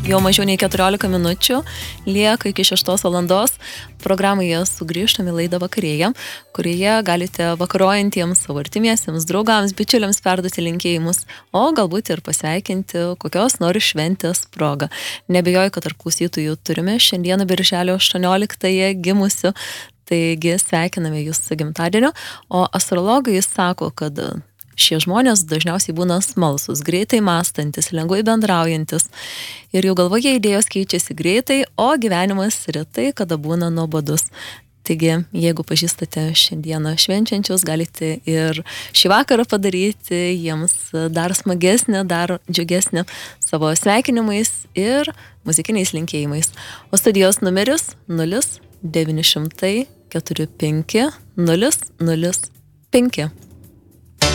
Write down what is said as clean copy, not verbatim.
Jau mažiau nei 14 minučių lieka iki 6 valandos. Programoje sugrįžtame į laidą Vakarėja, kurioje galite vakarojantiems savo artimiesiems, draugams, bičiuliams perduoti linkėjimus, o galbūt ir pasveikinti kokios nors šventės progą. Nebejoju, kad tarp klausytojų turime šiandieną birželio 18-ąją gimusių, taigi sveikiname jūs su gimtadieniu, o astrologai sako, kad šie žmonės dažniausiai būna smalsūs, greitai mąstantis, lengvai bendraujantis ir jų galvoje idėjos keičiasi greitai, o gyvenimas retai kada būna nuobodus. Taigi, jeigu pažįstate šiandieną švenčiančius, galite ir šį vakarą padaryti jiems dar smagesnę, dar džiugesnę savo sveikinimais ir muzikiniais linkėjimais. O studijos numeris 0900 45 005.